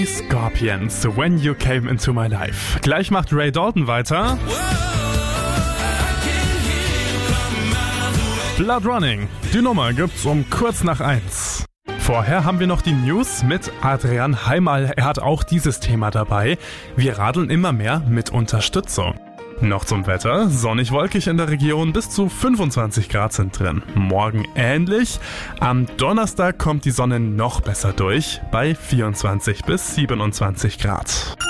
Die Scorpions, When You Came Into My Life. Gleich macht Ray Dalton weiter. Blood Running. Die Nummer gibt's um kurz nach 1. Vorher haben wir noch die News mit Adrian Heimal. Er hat auch dieses Thema dabei. Wir radeln immer mehr mit Unterstützung. Noch zum Wetter. Sonnig-wolkig in der Region, bis zu 25 Grad sind drin. Morgen ähnlich. Am Donnerstag kommt die Sonne noch besser durch, bei 24 bis 27 Grad.